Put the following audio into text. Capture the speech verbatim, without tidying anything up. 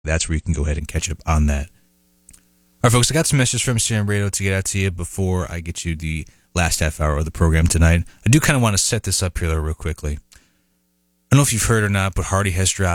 That's where you can go ahead and catch up on that. All right, folks, I got some messages from Sam Radio to get out to you before I get you the last half hour of the program tonight. I do kind of want to set this up here, though, real quickly. I don't know if you've heard or not, but Hardy has dropped